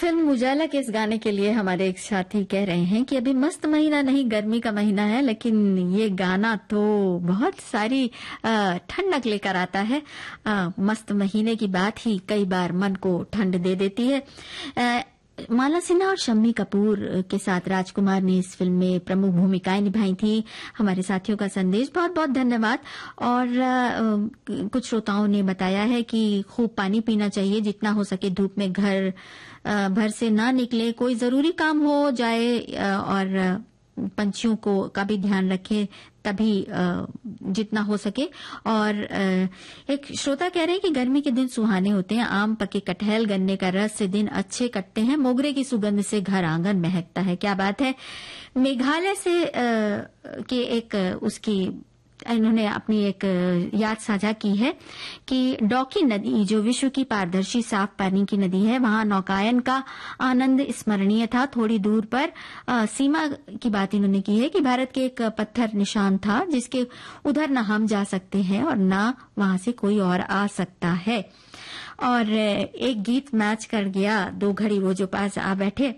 Film उजाला के इस गाने के लिए हमारे एक साथी कह रहे हैं कि अभी मस्त महीना नहीं, गर्मी का महीना है, लेकिन ये गाना तो बहुत सारी ठंडक लेकर आता है। मस्त महीने की बात ही कई बार मन को ठंड दे देती है। माला सिन्हा और शम्मी कपूर के साथ राजकुमार ने इस फिल्म में प्रमुख भूमिकाएं निभाई थी। हमारे साथियों का संदेश बहुत बहुत धन्यवाद। और कुछ श्रोताओं ने बताया है कि खूब पानी पीना चाहिए, जितना हो सके धूप में घर भर से ना निकले, कोई जरूरी काम हो जाए और पंछियों को का भी ध्यान रखें, तभी जितना हो सके। और एक श्रोता कह रहे हैं कि गर्मी के दिन सुहाने होते हैं, आम, पके कटहल, गन्ने का रस से दिन अच्छे कटते हैं, मोगरे की सुगंध से घर आंगन महकता है। क्या बात है। मेघालय से के एक उसकी इन्होंने अपनी एक याद साझा की है कि डॉकी नदी, जो विश्व की पारदर्शी साफ पानी की नदी है, वहां नौकायन का आनंद स्मरणीय था। थोड़ी दूर पर सीमा की बात इन्होंने की है कि भारत के एक पत्थर निशान था, जिसके उधर न हम जा सकते हैं और न वहां से कोई और आ सकता है। और एक गीत मैच कर गया, दो घड़ी वो जो पास आ बैठे।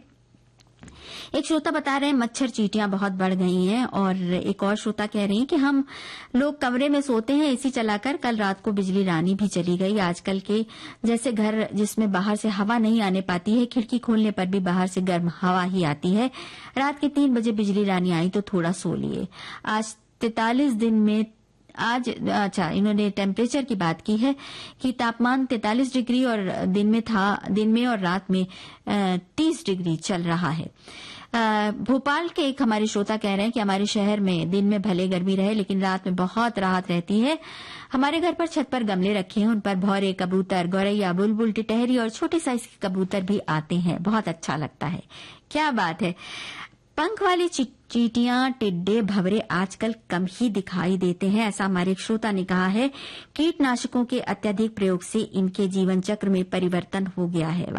एक श्रोता बता रहे हैं मच्छर चींटियां बहुत बढ़ गई हैं। और एक और श्रोता कह रही हैं कि हम लोग कमरे में सोते हैं एसी चलाकर, कल रात को बिजली रानी भी चली गई। आजकल के जैसे घर जिसमें बाहर से हवा नहीं आने पाती है, खिड़की खोलने पर भी बाहर से गर्म हवा ही आती है। रात के 3 बजे बिजली रानी आई तो थोड़ा सो लिए। आज 43 दिन में इन्होंने टेम्परेचर की बात की है कि तापमान 43 डिग्री और दिन में और रात में 30 डिग्री चल रहा है। भोपाल के एक हमारे श्रोता कह रहे हैं कि हमारे शहर में दिन में भले गर्मी रहे, लेकिन रात में बहुत राहत रहती है। हमारे घर पर छत पर गमले रखे हैं, उन पर भौरे, कबूतर, गौरैया, बुलबुल, टिटहरी और छोटे साइज के कबूतर भी आते हैं। बहुत अच्छा लगता है। क्या बात है। पंख वाली चींटियां, टिड्डे, भंवरे आजकल कम ही दिखाई देते हैं, ऐसा हमारे एक श्रोता ने कहा है। कीटनाशकों के अत्यधिक प्रयोग से इनके जीवन चक्र में परिवर्तन हो गया है।